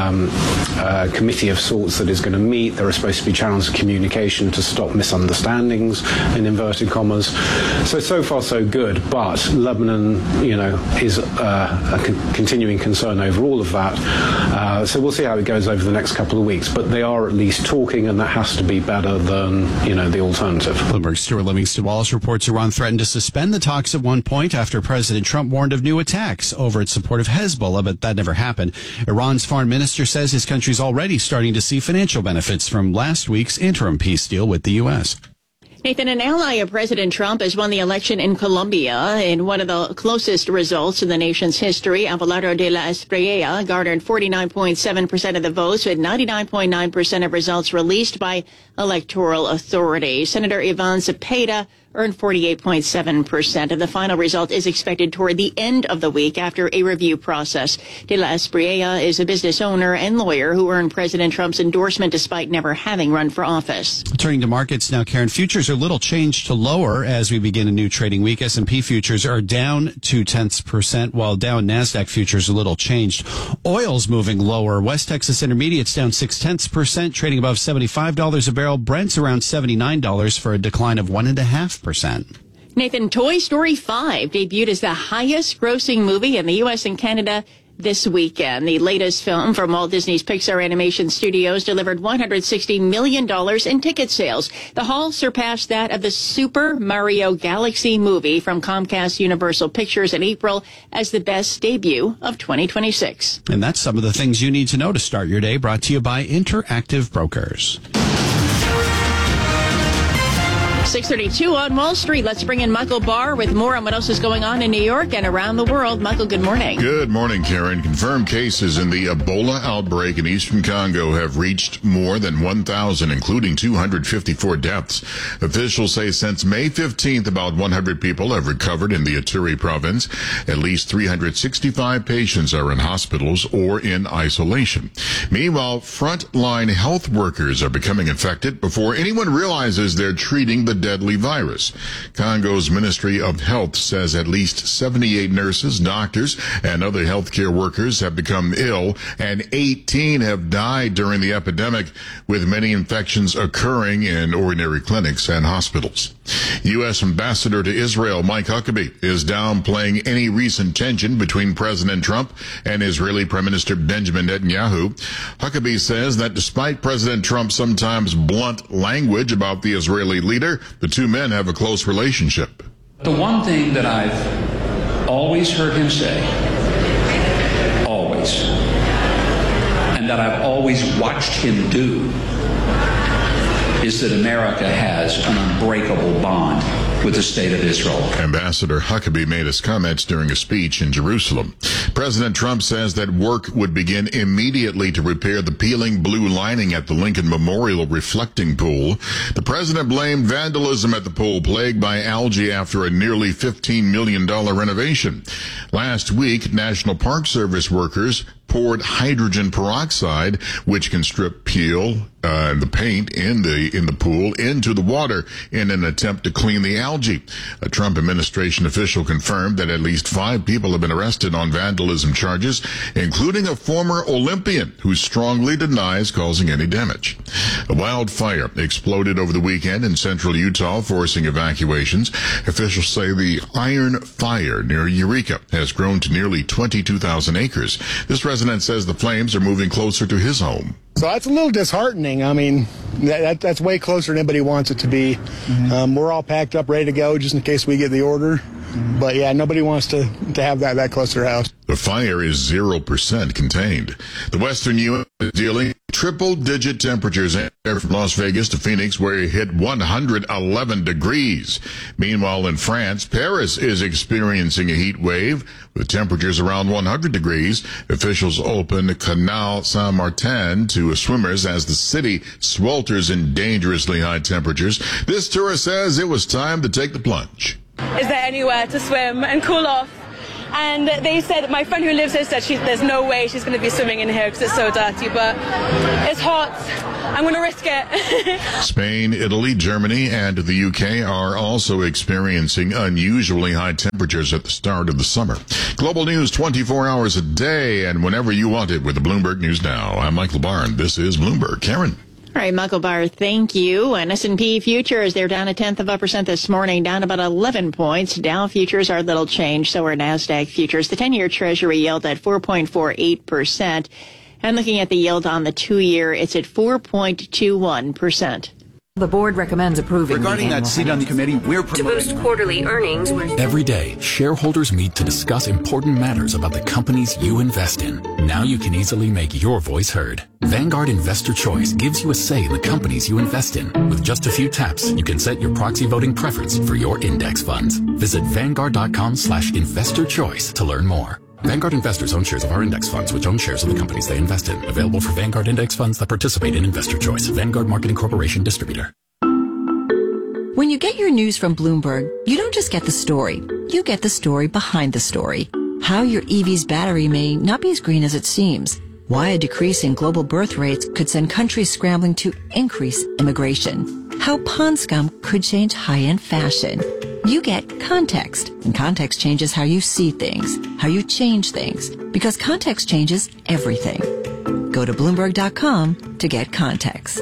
committee of sorts that is going to meet. There are supposed to be channels of communication to stop misunderstandings, in inverted commas. So far so good, but Lebanon, is a continuing concern over all of that. So we'll see how it goes over the next couple of weeks. But they are at least talking, and that has to be better than, the alternative. Bloomberg's Stuart Livingston-Wallace reports Iran threatened to suspend the talks at one point after President Trump warned of new attacks over its support of Hezbollah, but that never happened. Iran's foreign minister says his country's already starting to see financial benefits from last week's interim peace deal with the U.S. Nathan, an ally of President Trump has won the election in Colombia in one of the closest results in the nation's history. Abelardo de la Espriella garnered 49.7% of the votes, with 99.9% of results released by electoral authorities. Senator Ivan Cepeda earned 48.7%, and the final result is expected toward the end of the week after a review process. De la Espriella is a business owner and lawyer who earned President Trump's endorsement despite never having run for office. Turning to markets now, Karen, futures are little changed to lower as we begin a new trading week. S&P futures are down 0.2%, while Dow and NASDAQ futures are little changed. Oil's moving lower. West Texas Intermediate's down 0.6%, trading above $75 a barrel. Brent's around $79 for a decline of 1.5%. Nathan, Toy Story 5 debuted as the highest grossing movie in the U.S. and Canada this weekend. The latest film from Walt Disney's Pixar Animation Studios delivered $160 million in ticket sales. The haul surpassed that of the Super Mario Galaxy movie from Comcast Universal Pictures in April as the best debut of 2026. And that's some of the things you need to know to start your day, brought to you by Interactive Brokers. 6:32 on Wall Street. Let's bring in Michael Barr with more on what else is going on in New York and around the world. Michael, good morning. Good morning, Karen. Confirmed cases in the Ebola outbreak in eastern Congo have reached more than 1,000, including 254 deaths. Officials say since May 15th, about 100 people have recovered in the Ituri province. At least 365 patients are in hospitals or in isolation. Meanwhile, frontline health workers are becoming infected before anyone realizes they're treating the deadly virus. Congo's Ministry of Health says at least 78 nurses, doctors, and other healthcare workers have become ill, and 18 have died during the epidemic, with many infections occurring in ordinary clinics and hospitals. U.S. Ambassador to Israel Mike Huckabee is downplaying any recent tension between President Trump and Israeli Prime Minister Benjamin Netanyahu. Huckabee says that despite President Trump's sometimes blunt language about the Israeli leader, the two men have a close relationship. The one thing that I've always heard him say, always, and and that I've always watched him do is that America has an unbreakable bond with the state of Israel. Ambassador Huckabee made his comments during a speech in Jerusalem. President Trump says that work would begin immediately to repair the peeling blue lining at the Lincoln Memorial reflecting pool. The president blamed vandalism at the pool plagued by algae after a nearly $15 million renovation. Last week, National Park Service workers poured hydrogen peroxide, which can strip the paint in the pool into the water in an attempt to clean the algae. A Trump administration official confirmed that at least 5 people have been arrested on vandalism charges, including a former Olympian who strongly denies causing any damage. A wildfire exploded over the weekend in central Utah, forcing evacuations. Officials say the Iron Fire near Eureka has grown to nearly 22,000 acres. This resident says the flames are moving closer to his home. So that's a little disheartening. I mean, that's way closer than anybody wants it to be. Mm-hmm. We're all packed up, ready to go, just in case we get the order. Mm-hmm. But yeah, nobody wants to have that close to their house. The fire is 0% contained. The western U.S. is dealing triple-digit temperatures from Las Vegas to Phoenix, where it hit 111 degrees. Meanwhile, in France, Paris is experiencing a heat wave with temperatures around 100 degrees. Officials open Canal Saint-Martin to swimmers as the city swelters in dangerously high temperatures. This tourist says it was time to take the plunge. Is there anywhere to swim and cool off? And they said, my friend who lives here said there's no way she's going to be swimming in here because it's so dirty, but it's hot. I'm going to risk it. Spain, Italy, Germany, and the UK are also experiencing unusually high temperatures at the start of the summer. Global news 24 hours a day and whenever you want it with the Bloomberg News Now. I'm Michael Barr. This is Bloomberg. Karen. All right, Michael Barr, thank you. And S&P futures, they're down 0.1% this morning, down about 11 points. Dow futures are little change, so are NASDAQ futures. The 10-year Treasury yield at 4.48%. And looking at the yield on the 2-year, it's at 4.21%. The board recommends approving. Regarding that seat on the committee, we're to boost quarterly earnings. Every day, shareholders meet to discuss important matters about the companies you invest in. Now you can easily make your voice heard. Vanguard Investor Choice gives you a say in the companies you invest in. With just a few taps, you can set your proxy voting preference for your index funds. Visit Vanguard.com/investorchoice to learn more. Vanguard investors own shares of our index funds, which own shares of the companies they invest in. Available for Vanguard index funds that participate in Investor Choice. Vanguard Marketing Corporation distributor. When you get your news from Bloomberg, you don't just get the story. You get the story behind the story. How your EV's battery may not be as green as it seems. Why a decrease in global birth rates could send countries scrambling to increase immigration. How pond scum could change high-end fashion. You get context, and context changes how you see things, how you change things, because context changes everything. Go to Bloomberg.com to get context.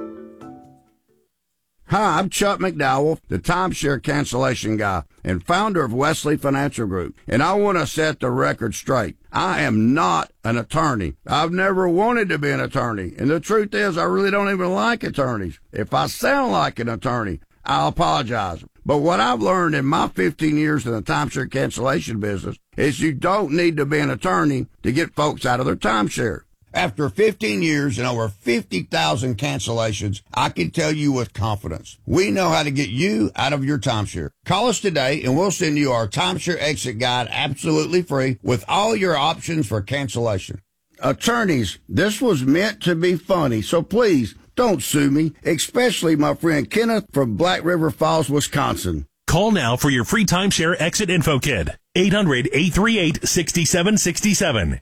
Hi, I'm Chuck McDowell, the timeshare cancellation guy and founder of Wesley Financial Group, and I want to set the record straight. I am not an attorney. I've never wanted to be an attorney, and the truth is I really don't even like attorneys. If I sound like an attorney, I'll apologize. But what I've learned in my 15 years in the timeshare cancellation business is you don't need to be an attorney to get folks out of their timeshare. After 15 years and over 50,000 cancellations, I can tell you with confidence, we know how to get you out of your timeshare. Call us today and we'll send you our timeshare exit guide absolutely free with all your options for cancellation. Attorneys, this was meant to be funny, so please don't sue me, especially my friend Kenneth from Black River Falls, Wisconsin. Call now for your free timeshare exit info kit. 800-838-6767.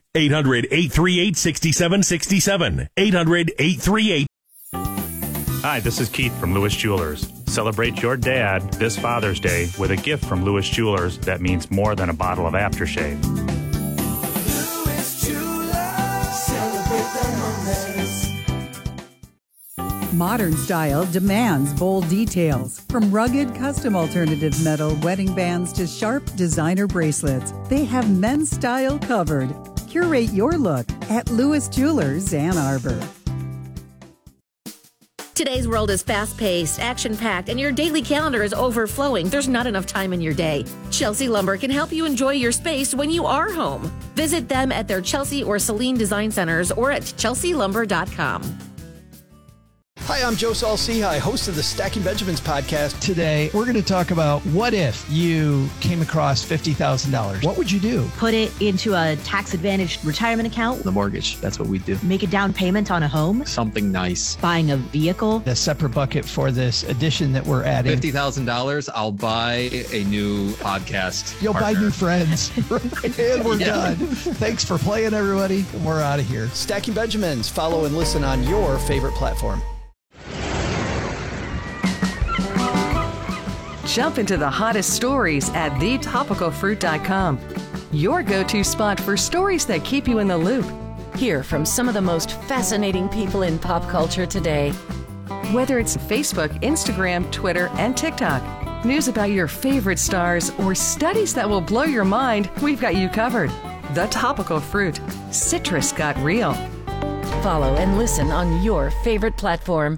800-838-6767. 800-838. Hi, this is Keith from Lewis Jewelers. Celebrate your dad this Father's Day with a gift from Lewis Jewelers that means more than a bottle of aftershave. Lewis Jewelers, celebrate the moments. Modern style demands bold details. From rugged custom alternative metal wedding bands to sharp designer bracelets, they have men's style covered. Curate your look at Lewis Jewelers, Ann Arbor. Today's world is fast-paced, action-packed, and your daily calendar is overflowing. There's not enough time in your day. Chelsea Lumber can help you enjoy your space when you are home. Visit them at their Chelsea or Saline Design Centers or at chelsealumber.com. Hi, I'm Joe Saul-Sehy, host of the Stacking Benjamins podcast. Today, we're going to talk about what if you came across $50,000. What would you do? Put it into a tax-advantaged retirement account. The mortgage. That's what we do. Make a down payment on a home. Something nice. Buying a vehicle. A separate bucket for this addition that we're adding. $50,000, I'll buy a new podcast. You'll partner. buy new friends. And we're done. Thanks for playing, everybody. And we're out of here. Stacking Benjamins. Follow and listen on your favorite platform. Jump into the hottest stories at thetopicalfruit.com. Your go-to spot for stories that keep you in the loop. Hear from some of the most fascinating people in pop culture today. Whether it's Facebook, Instagram, Twitter, and TikTok, news about your favorite stars, or studies that will blow your mind, we've got you covered. The Topical Fruit. Citrus got real. Follow and listen on your favorite platform.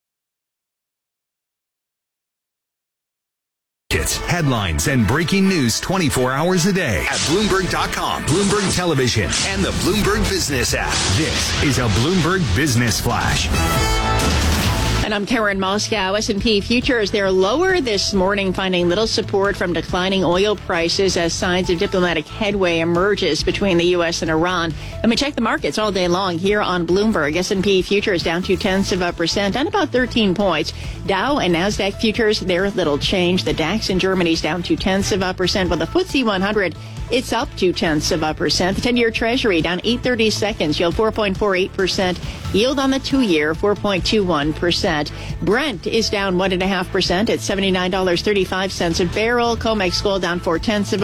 Headlines and breaking news 24 hours a day at Bloomberg.com, Bloomberg Television, and the Bloomberg Business app. This is a Bloomberg Business Flash. And I'm Karen Moscow. S&P futures, they're lower this morning, finding little support from declining oil prices as signs of diplomatic headway emerges between the U.S. and Iran. Let me check the markets all day long here on Bloomberg. S&P futures down 0.2%, down about 13 points. Dow and NASDAQ futures, they're little change. The DAX in Germany's down 0.2%, while the FTSE 100, it's up 0.2%. The 10-year Treasury down 8/32, yield 4.48%. Yield on the 2-year 4.21%. Brent is down 1.5% at $79.35 a barrel. COMEX gold down 0.4%.